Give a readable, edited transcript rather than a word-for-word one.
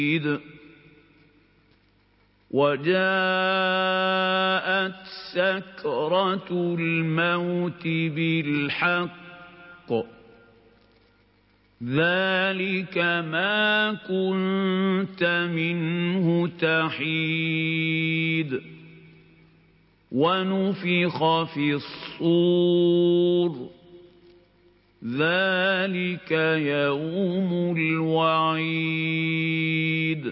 وجاءت سكرة الموت بالحق ذلك ما كنت منه تحيد ونفخ في الصور ذلك يوم الوعيد